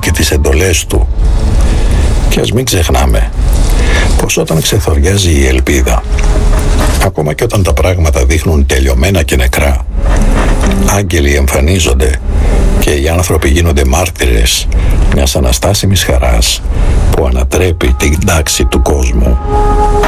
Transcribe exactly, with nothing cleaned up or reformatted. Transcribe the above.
και τις εντολές του. Και ας μην ξεχνάμε πως όταν ξεθοριάζει η ελπίδα, ακόμα και όταν τα πράγματα δείχνουν τελειωμένα και νεκρά, άγγελοι εμφανίζονται και οι άνθρωποι γίνονται μάρτυρες μιας αναστάσιμης χαράς που ανατρέπει την τάξη του κόσμου.